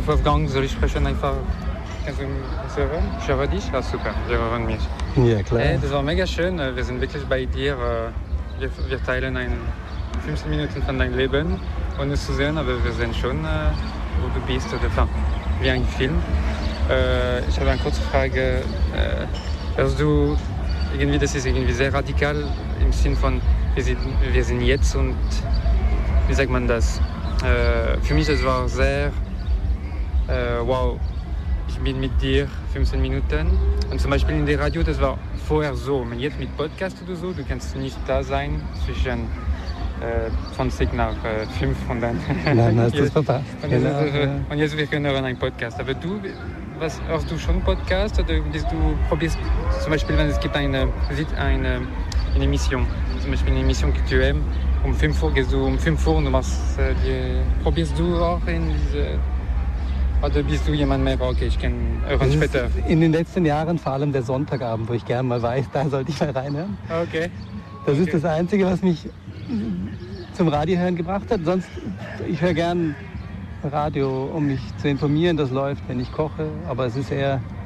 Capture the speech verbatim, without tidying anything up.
Wolfgang, soll ich sprechen einfach? Kannst du mich hören? Ich höre dich? Ah, super, wir hören mich. Ja, klar. Hey, das war mega schön, wir sind wirklich bei dir. Wir, wir teilen ein fünfzehn Minuten von deinem Leben, ohne zu sehen, aber wir sehen schon, wo du bist, oder enfin, wie ein Film. Ich habe eine kurze Frage. Hörst du, irgendwie, das ist irgendwie sehr radikal im Sinn von, wir sind, wir sind jetzt und, wie sagt man das? Für mich, das war sehr, wow, ich bin mit dir fünfzehn Minuten. Und zum Beispiel in der Radio, das war vorher so. Aber jetzt mit Podcast oder so, du kannst nicht da sein zwischen äh, zwanzig nach äh, fünf und dann. Nein, hast du es verpasst. Und, Genau, jetzt, äh, ja. und jetzt wir können hören einen Podcast. Aber du, was, hörst du schon Podcast oder bist du probierst zum Beispiel, wenn es gibt eine, eine, eine Emission, zum Beispiel eine Emission que tu aimes, um fünf Uhr gehst du um fünf Uhr und du machst äh, die, probierst du auch in diese. Oder bist du jemand mehr, okay, ich kann hören später? In den letzten Jahren vor allem der Sonntagabend, wo ich gerne mal weiß, da sollte ich mal reinhören. Okay. Das okay. ist das Einzige, was mich zum Radiohören gebracht hat. Sonst, ich höre gern Radio, um mich zu informieren. Das läuft, wenn ich koche. Aber es ist eher